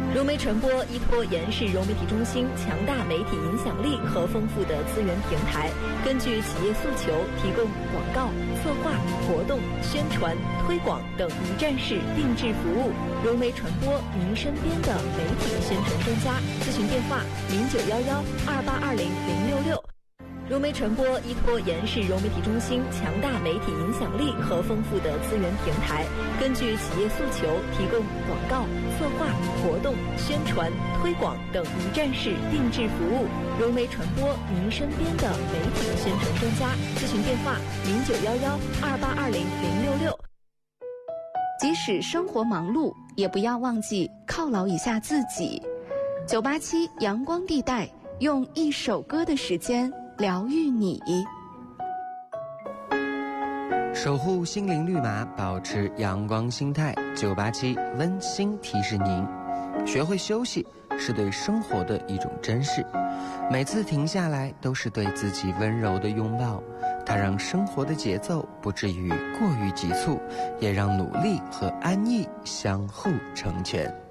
融媒传播依托延世融媒体中心强大媒体影响力和丰富的资源平台，根据企业诉求，提供广告、策划、活动、宣传、推广等一站式定制服务。融媒传播，您身边的媒体宣传专家。咨询电话：091128200666。融媒传播依托延世融媒体中心强大媒体影响力和丰富的资源平台，根据企业诉求，提供广告、策划、活动、宣传、推广等一站式定制服务。融媒传播，您身边的媒体宣传专家。咨询电话：091128200666。 即使生活忙碌，也不要忘记犒劳一下自己。987阳光地带，用一首歌的时间疗愈你， 守护心灵绿码，保持阳光心态。987温馨提示您，学会休息是对生活的一种珍视，每次停下来都是对自己温柔的拥抱，它让生活的节奏不至于过于急促，也让努力和安逸相互成全。